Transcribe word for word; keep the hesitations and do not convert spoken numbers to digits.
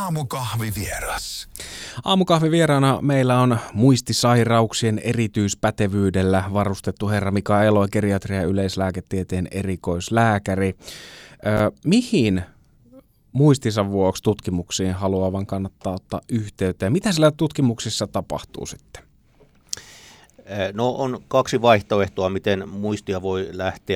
Aamukahvivieras. Aamukahvivieraana meillä on muistisairauksien erityispätevyydellä varustettu herra Mika Elo, geriatria- ja yleislääketieteen erikoislääkäri. Ö, mihin muistinsa vuoksi tutkimuksiin haluavan kannattaa ottaa yhteyttä ja mitä siellä tutkimuksissa tapahtuu sitten? No on kaksi vaihtoehtoa, miten muistia voi lähteä